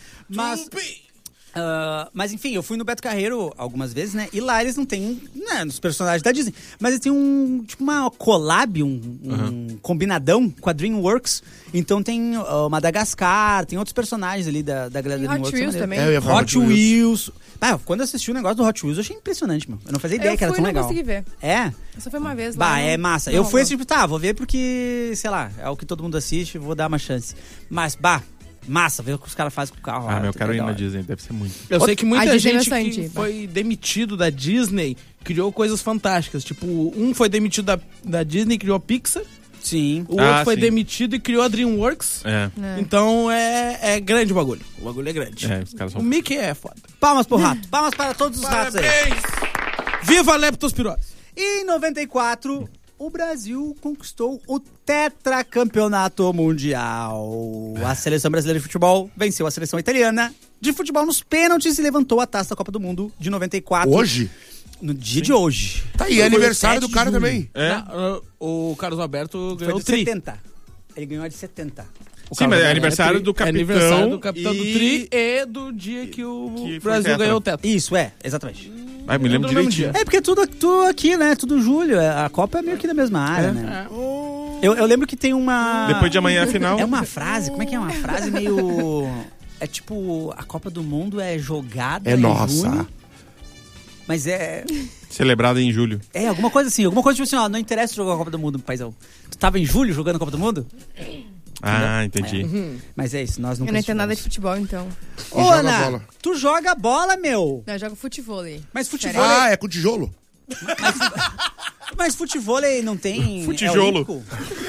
Mas enfim, eu fui no Beto Carreiro algumas vezes, né? E lá eles não têm, né, nos personagens da Disney, mas eles têm uma collab, um combinadão com a DreamWorks. Então tem Madagascar, tem outros personagens ali da galera da DreamWorks. Hot Wheels também. Hot Wheels. Quando eu assisti o negócio do Hot Wheels, eu achei impressionante, meu. Eu não fazia ideia que era tão legal. Eu não consegui ver. Eu só fui uma vez lá. É massa. Eu fui assim, vou ver porque, sei lá, é o que todo mundo assiste, vou dar uma chance. Mas, massa, ver o que os caras fazem com o carro. Eu quero ir na Disney, deve ser muito. Eu sei que muita gente que foi demitido da Disney criou coisas fantásticas. Tipo, um foi demitido da Disney e criou a Pixar. Sim. O outro foi demitido e criou a DreamWorks. Então é grande o bagulho. O bagulho é grande. Os caras são... O Mickey é foda. Palmas pro rato. Palmas para todos os ratos aí. Viva a leptospirose. E em 94... o Brasil conquistou o tetracampeonato mundial. A seleção brasileira de futebol venceu a seleção italiana de futebol nos pênaltis e levantou a taça da Copa do Mundo de 94. Hoje? No dia de hoje. Tá aí, é aniversário do cara também. O Carlos Alberto ganhou de 70. Ele ganhou a de 70. Sim, mas é aniversário do capitão. É aniversário do capitão do Tri e do dia que o Brasil ganhou o tetra. Isso, exatamente. Me lembro direitinho. Porque tudo aqui, né? Tudo julho. A Copa é meio que da mesma área, né? Eu lembro que tem uma... Depois de amanhã, final. É uma frase, como é que é? Uma frase meio... É tipo, a Copa do Mundo é jogada em junho. Mas é... Celebrada em julho. Alguma coisa assim. Alguma coisa tipo assim, não interessa jogar a Copa do Mundo, paizão. Tu tava em julho jogando a Copa do Mundo? Entendi. Mas é isso, nós nunca... Eu não entendo nada de futebol, então. Ô, Ana, tu joga bola, meu? Não, eu jogo futevôlei. Mas futevôlei... é com tijolo? Mas futevôlei não tem... Futijolo.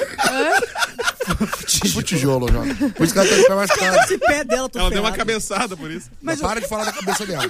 Futijolo, joga. Por isso que ela tem que ficar mais caro. Esse pé dela, ela deu uma cabeçada por isso. Mas para de falar da cabeça dela.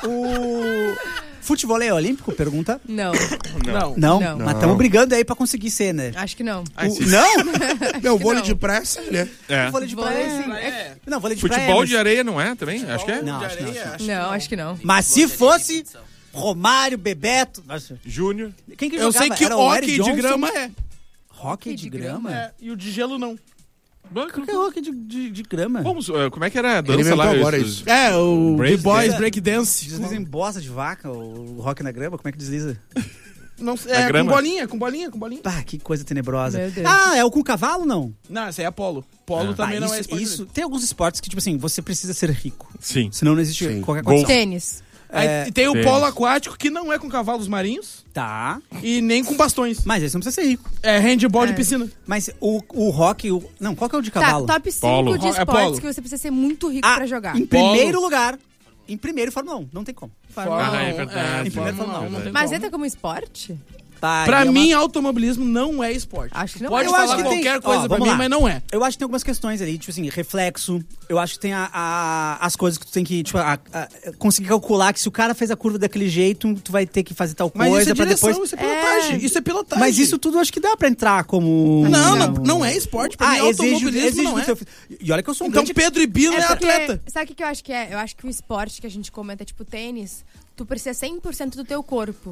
O futevôlei é olímpico? Pergunta. Não. Mas estamos brigando aí pra conseguir ser, né? Acho que não. Não? Meu, vôlei de praia é sério, né? Vôlei de praia, sim. Não, vôlei de praia. Futebol de areia não é também? Acho que é. Não, acho que não. Mas se fosse Romário, Bebeto... Júnior. Quem que jogava? Eu sei que o hockey de grama é. Hockey de grama? E o de gelo não. O que é hockey de grama? Como é que era a dança lá? Agora isso. O The Boys Break Dance. Deslizem bosta de vaca, o rock na grama, como é que desliza? Não, com bolinha. Que coisa tenebrosa. Meu Deus. É o com cavalo, não? Não, esse aí é polo. Polo também não é esporte. Isso, tem alguns esportes que, tipo assim, você precisa ser rico. Sim. Senão não existe qualquer coisa. Tênis. Aí tem o polo aquático, que não é com cavalos marinhos. Tá. E nem com bastões. Mas esse não precisa ser rico. É handball de piscina. Mas o rock... Não, qual que é o de cavalo? Top 5 de esportes que você precisa ser muito rico pra jogar. Em primeiro lugar... Em primeiro, Fórmula 1. Não tem como. Fórmula 1. É verdade. Em primeiro, Fórmula 1. Não tem Mas como. entra como esporte? Pra mim, automobilismo não é esporte. Acho que não. Pode eu falar acho que qualquer tem... coisa pra mim, mas não é. Eu acho que tem algumas questões ali, tipo assim, reflexo. Eu acho que tem as coisas que tu tem que, tipo, conseguir calcular que se o cara fez a curva daquele jeito, tu vai ter que fazer tal coisa. Mas isso é pra direção, depois... isso é pilotagem. Isso é pilotagem. Mas isso tudo eu acho que dá pra entrar como... Não é esporte. Pra mim, automobilismo não é. E olha que eu sou um Então grande... Pedro Ibino é atleta. Sabe o que eu acho que é? Eu acho que o esporte que a gente comenta, tipo tênis, tu precisa 100% do teu corpo.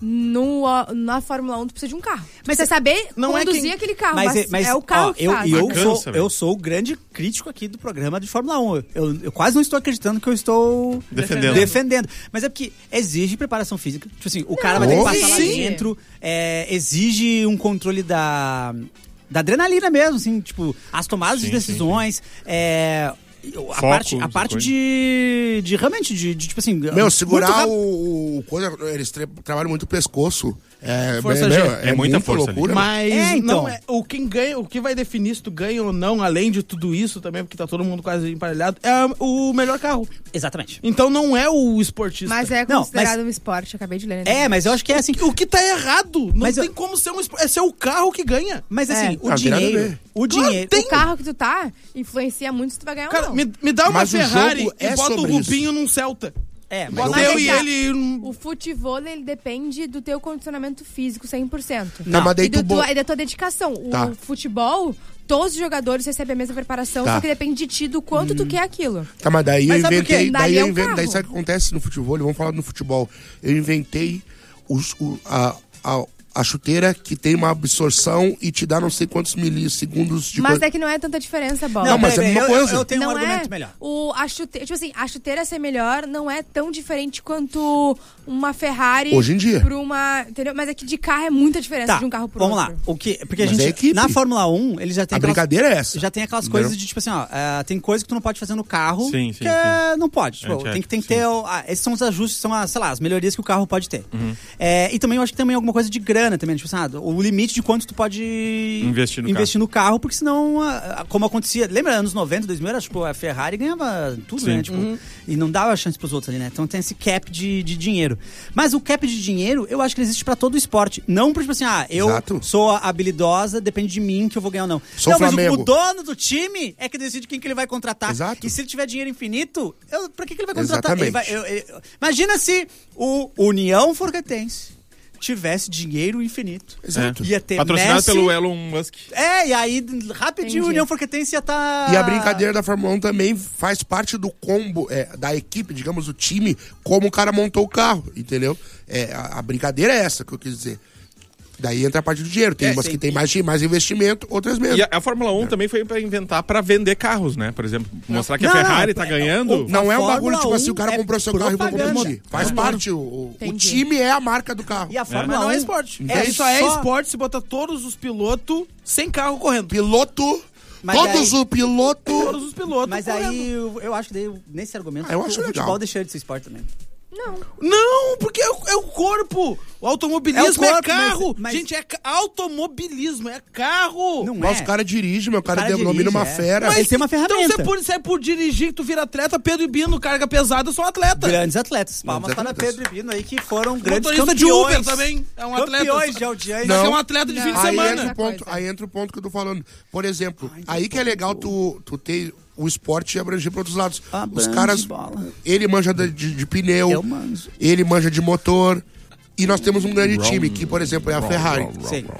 Na Fórmula 1 tu precisa de um carro. Mas você saber conduzir aquele carro. Mas é o carro que faz. Eu sou o grande crítico aqui do programa de Fórmula 1. Eu quase não estou acreditando que eu estou defendendo. Mas é porque exige preparação física. Tipo assim, o cara vai ter que passar lá dentro. Exige um controle da adrenalina mesmo, assim, tipo, as tomadas de decisões. A parte de realmente, de tipo assim... Meu, segurar o coisa, eles trabalham muito o pescoço. É muita força loucura. Mas então, o que vai definir se tu ganha ou não, além de tudo isso também, porque tá todo mundo quase emparelhado, é o melhor carro. Exatamente. Então não é o esportista. Mas é considerado um esporte, acabei de ler. Né? Mas eu acho que é assim. O que tá errado? Não tem como ser um esporte. É ser o carro que ganha. Mas assim, o dinheiro... O carro que tu tá influencia muito se tu vai ganhar ou não. Me dá uma Ferrari e bota o Rubinho num Celta. Mas eu e ele... O futebol, ele depende do teu condicionamento físico 100%. E da tua dedicação. O futebol, todos os jogadores recebem a mesma preparação, só que depende de ti, do quanto tu quer aquilo. Tá, mas daí eu inventei... Daí sabe o que acontece no futebol? Vamos falar no futebol. Eu inventei a chuteira que tem uma absorção e te dá não sei quantos milissegundos de Mas é que não é tanta diferença, Bola. Não, mas é a mesma coisa. Eu tenho um argumento melhor. A chuteira ser melhor não é tão diferente quanto uma Ferrari... Hoje em dia. Entendeu? Mas é que de carro é muita diferença de um carro pro outro. Vamos lá. Porque a gente... Na Fórmula 1, ele já tem... A brincadeira é essa. Já tem aquelas coisas de, tipo assim, tem coisa que tu não pode fazer no carro que não pode. Tem que ter... Esses são os ajustes, são as melhorias que o carro pode ter. E também eu acho que também alguma coisa de grana também, tipo assim, o limite de quanto tu pode investir no carro, porque senão, como acontecia, lembra, anos 90, 2000, era, tipo, a Ferrari ganhava tudo, né, tipo, e não dava chance pros outros ali, né, então tem esse cap de dinheiro. Mas o cap de dinheiro, eu acho que ele existe pra todo o esporte, não pra, tipo assim, eu sou habilidosa, depende de mim que eu vou ganhar ou não. Mas o dono do time é que decide quem que ele vai contratar. E se ele tiver dinheiro infinito, pra que ele vai contratar? Imagina se o União Forquetense tivesse dinheiro infinito. Exato. Ia ter patrocinado Messi, pelo Elon Musk. E aí, rapidinho, o União Forquetense ia estar... E a brincadeira da Fórmula 1 também faz parte do combo da equipe, digamos, o time, como o cara montou o carro, entendeu? A brincadeira é essa que eu quis dizer. Daí entra a parte do dinheiro. Tem umas que tem mais investimento, outras menos. E a Fórmula 1 também foi pra inventar pra vender carros, né? Por exemplo, mostrar que a Ferrari tá ganhando. Não é um bagulho, tipo assim, o cara comprou seu carro e vou competir. Faz parte. O time é a marca do carro. E a Fórmula 1 não é esporte. Isso é esporte se botar todos os pilotos sem carro correndo. Todos os pilotos. Mas aí eu acho que daí, nesse argumento, eu acho o futebol deixou de ser esporte também. Não, porque é o corpo. O automobilismo é carro. Gente, é automobilismo, é carro. Mas o cara dirige, o cara domina uma fera. Mas ele tem uma ferramenta. Então, se é por dirigir que tu vira atleta, Pedro e Bino, carga pesada, são atletas. Grandes atletas. Palmas para Pedro e Bino aí, que foram grandes campeões. De Uber também. É um atleta. Campeões de audiência. É um atleta de fim de semana. Aí entra o ponto que eu tô falando. Por exemplo, aí que é legal tu ter... o esporte abranger para outros lados. Os caras, ele manja de pneu, ele manja de motor, e nós temos um grande time, que, por exemplo, é a Ferrari.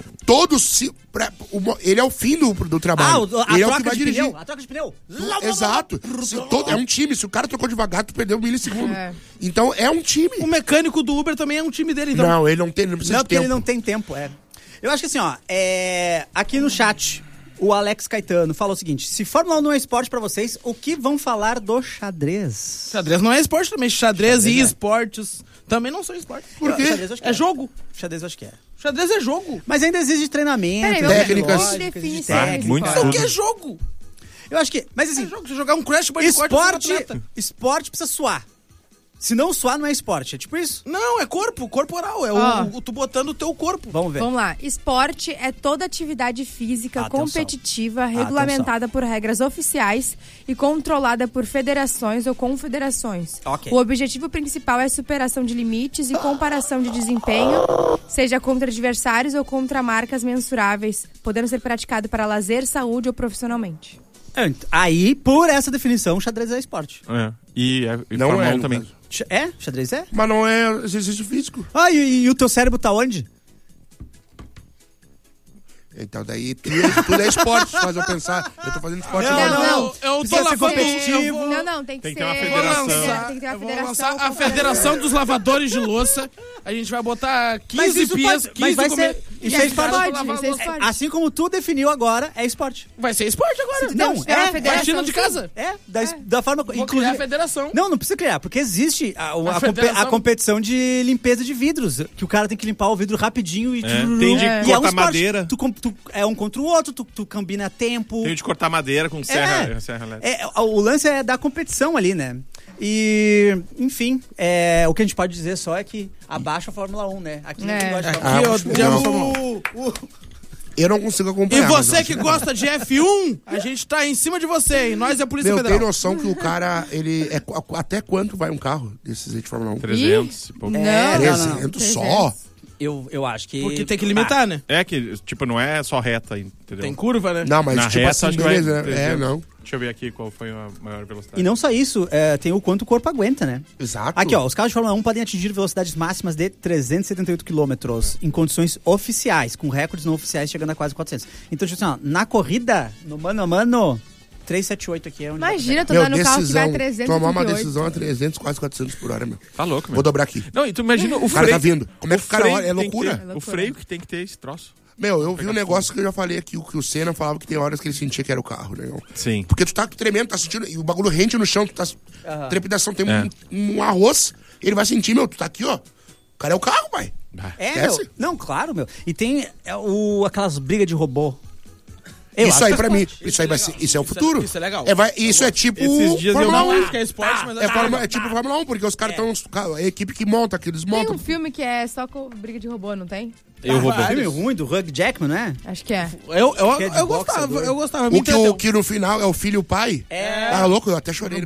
Ele é o fim do trabalho. Ele é o que vai dirigir. A troca de pneu. Exato. É um time. Se o cara trocou devagar, tu perdeu 1 milissegundo. Então, é um time. O mecânico do Uber também é um time dele. Então. Não, ele não precisa de tempo. Porque ele não tem tempo, Eu acho que assim, aqui no chat... O Alex Caetano falou o seguinte: se Fórmula 1 não é esporte pra vocês, o que vão falar do xadrez? Xadrez não é esporte também. Xadrez e esportes também não são esporte. Por quê? É jogo. Xadrez eu acho que é. Xadrez é jogo. Mas ainda exige treinamento, técnicas. Então o que é jogo? Eu acho que... Mas assim... Se jogar um Crash Bandicoot... Esporte precisa suar. Se não suar, não é esporte. É tipo isso? Não, é corporal. É tu botando o teu corpo. Vamos ver. Vamos lá. Esporte é toda atividade física competitiva, regulamentada por regras oficiais e controlada por federações ou confederações. Okay. O objetivo principal é a superação de limites e comparação de desempenho, seja contra adversários ou contra marcas mensuráveis, podendo ser praticado para lazer, saúde ou profissionalmente. Aí, por essa definição, xadrez é esporte. E Fórmula 1 também. Xadrez é? Mas não é exercício físico. E o teu cérebro tá onde? Então daí tudo é esporte, faz eu pensar. Eu tô fazendo esporte. Não. Eu tô lavando competitivo. Não, tem que ter uma federação. Tem que ter uma federação. A Federação dos Lavadores de Louça. A gente vai botar 15 pias, 15 mas vai ser... Isso é esporte. Assim como tu definiu agora, é esporte. Vai ser esporte agora. Não, faxina de casa. Da forma... Vou criar a federação. Não precisa criar, porque existe a competição de limpeza de vidros, que o cara tem que limpar o vidro rapidinho e... Tem de cortar madeira. É um contra o outro, tu combina tempo. Tem de cortar madeira com serra elétrica. O lance é da competição ali, né? E, enfim, o que a gente pode dizer só é que abaixa a Fórmula 1, né? Aqui ninguém gosta de Fórmula 1. Eu não consigo acompanhar. E você que gosta de F1, a gente tá em cima de você, e nós é a Polícia Federal. Eu tenho noção que o cara, ele até quanto vai um carro desses aí de Fórmula 1? 300 e pouco. 300 só? Eu acho que... Porque tem que limitar, né? É que, tipo, não é só reta, entendeu? Tem curva, né? Não, mas na tipo reta, assim, acho beleza, que vai não. Deixa eu ver aqui qual foi a maior velocidade. E não só isso, tem o quanto o corpo aguenta, né? Exato. Aqui, ó, os carros de Fórmula 1 podem atingir velocidades máximas de 378 km em condições oficiais, com recordes não oficiais chegando a quase 400. Então, tipo assim, ó, na corrida, no mano a mano, 378 aqui é onde... Imagina, tu andar no carro que vai 300. Tomar uma decisão a 300, quase 400 por hora, meu. Tá louco, meu. Vou dobrar aqui. Não, e tu imagina o freio... O cara tá vindo. Como é que o cara olha? É loucura. O freio que tem que ter esse troço. Meu, eu vi um negócio que eu já falei aqui, que o Senna falava que tem horas que ele sentia que era o carro, né? Sim. Porque tu tá tremendo, tá sentindo, e o bagulho rente no chão, tu tá... Trepidação, tem um arroz, ele vai sentir, meu, tu tá aqui, ó. O cara é o carro, pai. Meu. Não, claro, meu. E tem aquelas brigas de robô. Isso aí pra mim, isso é o futuro. Isso é legal. Isso é tipo esses dias Fórmula 1. Eu não acho que é esporte, mas é tipo Fórmula 1, porque os caras estão... A equipe que monta, que eles montam. Tem um filme que é só com briga de robô, não tem? Eu vou filme ruim do Hugh Jackman, né? Acho que é. Eu gostava. O que no final é o filho e o pai. Ah, louco, eu até chorei.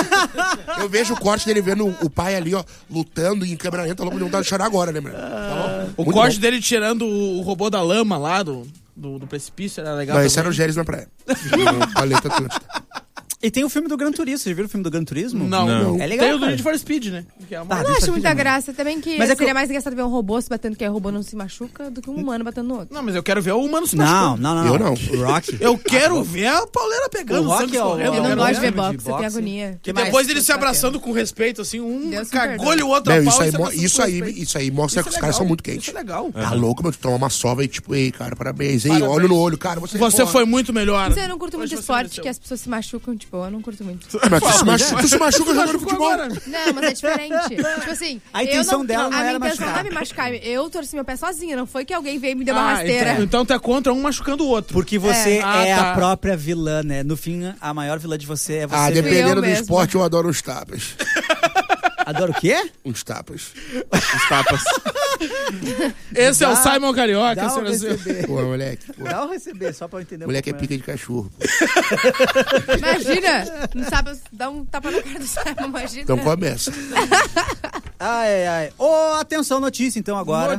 Eu vejo o corte dele vendo o pai ali, ó, lutando em câmera lenta, louco, não dá de chorar agora, né, mano? O corte dele tirando o robô da lama lá do precipício era legal. Não, esse era o Géres na praia. Paleta Atlântica. E tem o filme do Gran Turismo. Vocês viram o filme do Gran Turismo? Não. É legal. Tem o do Need for Speed, né? Que é uma... Eu não acho muita graça. Também que mas seria mais engraçado ver um robô se batendo, que o robô não se machuca, do que um humano batendo no outro. Não, mas eu quero ver o humano se machucando. Não. Eu não. O Rock. Eu quero ver a pauleira pegando. O Rock eu não gosto de ver boxe, eu tenho agonia. Que depois eles se abraçando com respeito, assim, um cagou e o outro a pau. Isso aí mostra que os caras são muito quentes. Isso é legal. Tá louco, meu, tu toma uma sova e tipo, ei, cara, parabéns. Ei, olho no olho, cara. Você foi muito melhor. Mas eu não curto muito esporte, que as pessoas se machucam, tipo, eu não curto muito. Mas tu se machuca jogando futebol. Não, mas é diferente. Tipo assim, a intenção dela não era machucar. A minha intenção não é me machucar. Eu torci meu pé sozinha, não foi que alguém veio e me deu uma rasteira. Então tu é contra um machucando o outro. Porque você é a própria vilã, né? No fim, a maior vilã de você é você. Dependendo do esporte, eu adoro os tapas. Adoro o quê? Uns tapas. Os tapas. Esse é o Simon Carioca. Dá um receber. Pô, moleque. Dá um receber, só pra eu entender. Moleque é pica de cachorro. Imagina, não sabe, dá um tapa na cara do Simon, imagina. Então começa. Ai. Atenção, notícia então agora.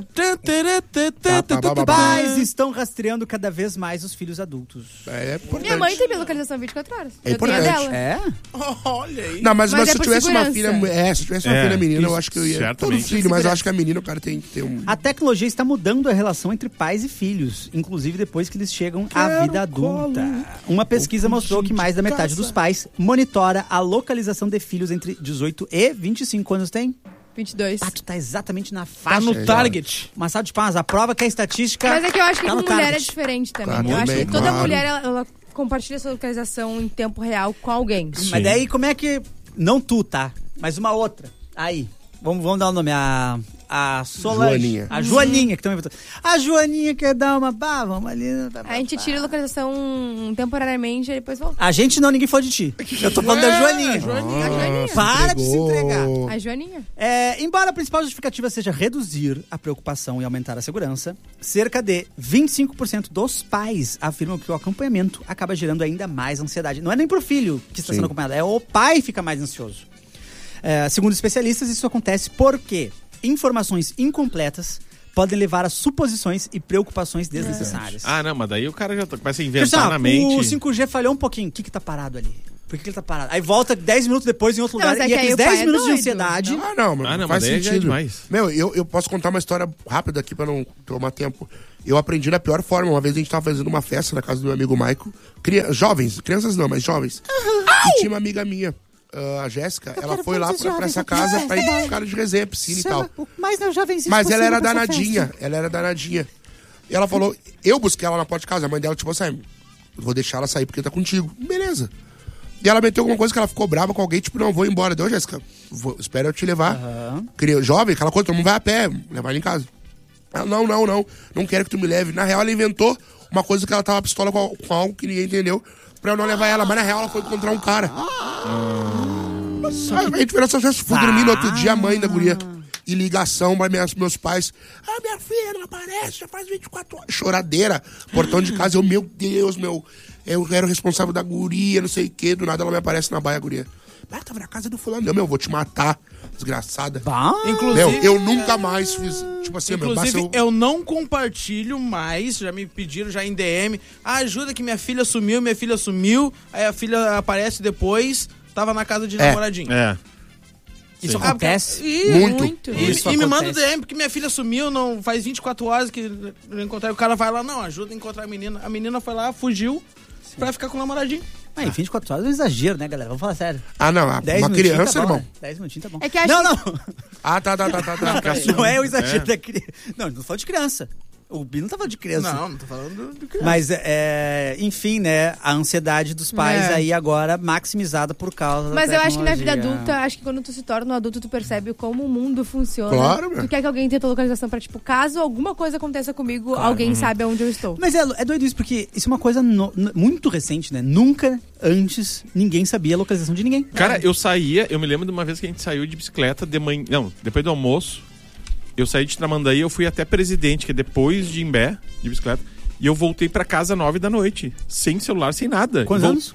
Pais estão rastreando cada vez mais os filhos adultos. É importante. Minha mãe tem minha localização 24 horas. É importante. Eu tenho a dela. É? Olha aí. Não, mas se eu tivesse uma filha... se tivesse uma filha menina, eu acho que eu ia... Todo filho, mas eu acho que a menina, o cara tem que ter um... A tecnologia está mudando a relação entre pais e filhos, inclusive depois que eles chegam à vida adulta. Uma pesquisa mostrou que mais da metade dos pais monitora a localização de filhos entre 18 e 25 anos tem? 22. Tu tá exatamente na faixa. Tá no target. Uma salva de palmas. A prova que a estatística... Mas é que eu acho que tá com mulher target. é diferente também. Claro, eu acho que toda claro. mulher, ela compartilha sua localização em tempo real com alguém. Sim. Mas daí como é que... Não tu, tá? Mas uma outra. Aí. Vamos dar o nome. A Solange. Joaninha. A Joaninha, que também votou. A Joaninha quer dar uma... vamos ali... A gente tira a localização temporariamente e depois volta. A gente não, ninguém falou de ti. Eu tô falando da Joaninha. A Joaninha. Para de se entregar. A Joaninha. Embora a principal justificativa seja reduzir a preocupação e aumentar a segurança, cerca de 25% dos pais afirmam que o acompanhamento acaba gerando ainda mais ansiedade. Não é nem pro filho que está sendo acompanhado, é o pai que fica mais ansioso. Segundo especialistas, isso acontece porque informações incompletas podem levar a suposições e preocupações desnecessárias. Não, mas daí o cara já começa a inventar na mente. O 5G falhou um pouquinho. O que tá parado ali? Por que ele tá parado? Aí volta 10 minutos depois em outro lugar. E aqueles 10 minutos de ansiedade... Não, faz sentido. Demais. Meu, eu posso contar uma história rápida aqui pra não tomar tempo. Eu aprendi da pior forma. Uma vez a gente tava fazendo uma festa na casa do meu amigo Maico. Jovens, crianças não, mas jovens. E tinha uma amiga minha, a Jéssica, ela foi lá pra essa casa pra ir com cara de resenha, piscina e tal. Mas ela era danadinha. E ela falou, eu busquei ela na porta de casa. A mãe dela, tipo assim, vou deixar ela sair porque tá contigo. Beleza. E ela meteu alguma coisa que ela ficou brava com alguém, tipo, não, vou embora. Deu, Jéssica, espera eu te levar. Jovem, aquela coisa, todo mundo vai a pé, levar ela em casa. Ela, não quero que tu me leve. Na real, ela inventou uma coisa que ela tava pistola com algo que ninguém entendeu, pra eu não levar ela. Mas na real, ela foi encontrar um cara. A gente virou essas festas, fui dormir no outro dia, a mãe da guria. E ligação para meus pais. Minha filha não aparece, já faz 24 horas. Choradeira. Portão de casa, meu Deus, eu era o responsável da guria, não sei o quê. Do nada ela me aparece na baia, a guria. Tava na casa do fulano. Não, vou te matar, desgraçada. Inclusive, eu nunca mais fiz. Tipo assim, inclusive, eu não compartilho mais. Já me pediram já em DM. Ajuda que minha filha sumiu. Aí a filha aparece depois. Tava na casa de namoradinho. Isso acontece? Muito. E me manda o DM, porque minha filha sumiu, não faz 24 horas que eu encontrei. O cara vai lá, não, ajuda a encontrar a menina. A menina foi lá, fugiu pra ficar com o namoradinho. 24 horas é um exagero, né, galera? Vamos falar sério. Não, uma criança, tá bom, irmão. Né? 10 minutinhos tá bom. É que não. Tá. Não é o exagero da criança. Não, não falo de criança. O Bino tá falando de criança. Não tô falando de criança. Mas, enfim, né, a ansiedade dos pais aí agora maximizada por causa da tecnologia. Mas eu acho que na vida adulta, acho que quando tu se torna um adulto, tu percebe como o mundo funciona. Claro, meu. Tu quer que alguém tenha tua localização pra, tipo, caso alguma coisa aconteça comigo, alguém sabe aonde eu estou. Mas é doido isso, porque isso é uma coisa muito recente, né? Nunca antes ninguém sabia a localização de ninguém. Cara, eu me lembro de uma vez que a gente saiu de bicicleta de manhã, depois do almoço. Eu saí de Tramandaí, eu fui até Presidente, que é depois de Imbé, de bicicleta. E eu voltei pra casa 9 da noite. Sem celular, sem nada. Quantos anos?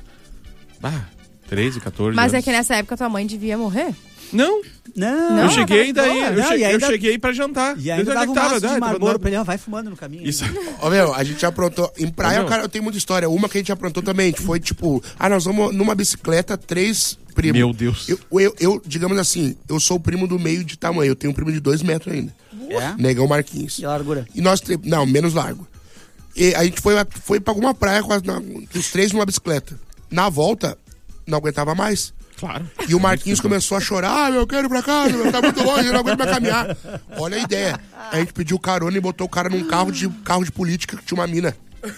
13, 14 Mas anos. é que nessa época tua mãe devia morrer? Não. Eu cheguei eu cheguei pra jantar. E ainda dava um maço de Marlboro pra ele, vai fumando no caminho. Isso. A gente aprontou. Em praia, cara, eu tenho muita história. Uma que a gente aprontou também, a gente foi tipo... nós vamos numa bicicleta, 3 primos. Meu Deus. Eu, digamos assim, eu sou o primo do meio de tamanho. Eu tenho um primo de 2 metros ainda. Negão Marquinhos. E a largura? E nós... Não, menos largo. E a gente foi pra alguma praia com os 3 numa bicicleta. Na volta, não aguentava mais. Claro. E o Marquinhos começou a chorar. Eu quero ir pra casa, tá muito longe, eu não aguento mais caminhar. Olha a ideia. A gente pediu carona e botou o cara num carro de política que tinha uma mina.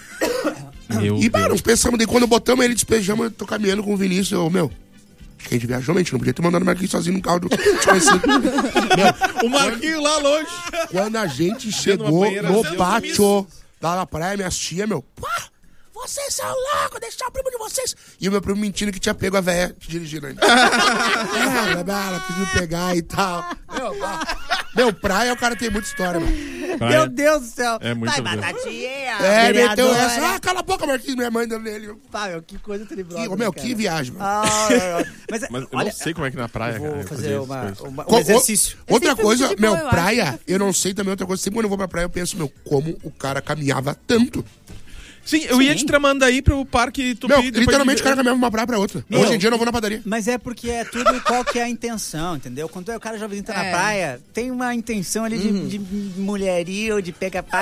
Nós pensamos, daí quando botamos ele, despejamos, eu tô caminhando com o Vinícius, acho que a gente viajou, a gente não podia ter mandado o Marquinhos sozinho num carro desconhecido. O Marquinhos lá longe. Quando a gente chegou no pátio da praia, minhas tia, vocês são loucos, deixar o primo de vocês. E o meu primo mentindo que tinha pego a véia dirigindo ainda. Ela quis me pegar e tal. Praia, o cara tem muita história, mano. Meu Deus do céu. É muito batatinha. Meteu essa. Cala a boca, Marquinhos, minha mãe dando nele. Que coisa tenebrosa. Que viagem, mano. Mas eu não sei como é que na praia, cara. Vou fazer um exercício. Outra coisa, praia, eu não sei também outra coisa. Sempre quando eu vou pra praia, eu penso, como o cara caminhava tanto. Sim, eu ia de Tramandaí pro Parque Tupi. Literalmente o cara caminhava uma praia pra outra. Hoje em dia eu não vou na padaria. Mas é porque é tudo qual que é a intenção, entendeu? Quando o cara jovenzinho tá na praia, tem uma intenção ali de mulherio, de pegar-pá.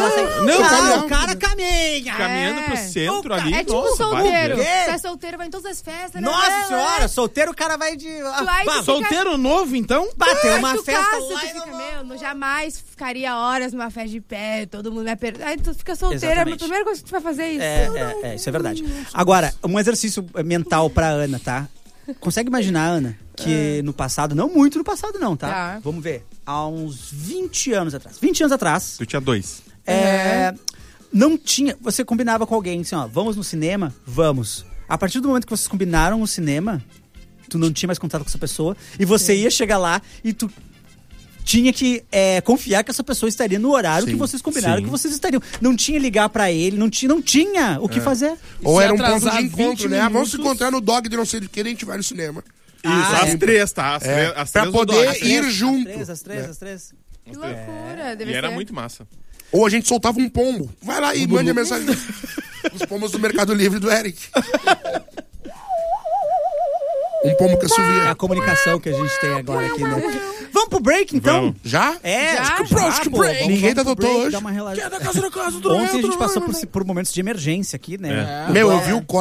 O cara caminha. Caminhando pro centro ali. É tipo solteiro. Você é solteiro, vai em todas as festas. Nossa senhora, solteiro o cara vai de... Solteiro novo, então? Bateu uma festa lá. Jamais ficaria horas numa festa de pé, todo mundo me aperta. Aí tu fica solteiro, a primeira coisa que tu vai fazer isso. Isso é verdade. Agora, um exercício mental pra Ana, tá? Consegue imaginar, Ana, que no passado, não muito no passado não, tá? Vamos ver. Há uns 20 anos atrás. 20 anos atrás. Tu tinha 2. Não tinha... Você combinava com alguém, assim, vamos no cinema? Vamos. A partir do momento que vocês combinaram o cinema, tu não tinha mais contato com essa pessoa, e você ia chegar lá e tu... tinha que confiar que essa pessoa estaria no horário que vocês combinaram que vocês estariam. Não tinha ligar pra ele, não tinha o que fazer. Ou era um ponto de encontro, né? Vamos se encontrar no dog de não sei de que, a gente vai no cinema. Isso, às 3, tá? Às 3 pra poder ir junto. Às três. Que loucura, deve ser. E era ser. muito massa. Ou a gente soltava um pombo. Vai lá e mande a mensagem. Os pombos do Mercado Livre do Eric. Um pombo que assovia. É a comunicação que a gente tem agora aqui, né? Vamos pro break, então? Vamos. Já? Já. Ninguém tá doutor hoje. Dá uma relaxada. Ontem a gente passou por momentos de emergência aqui, né? Eu vi o corte.